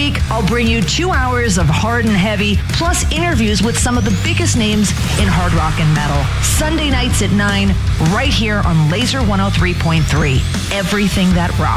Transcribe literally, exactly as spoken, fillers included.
week, I'll bring you two hours of hard and heavy, plus interviews with some of the biggest names in hard rock and metal. Sunday nights at nine, right here on Laser one oh three point three. Everything that rocks.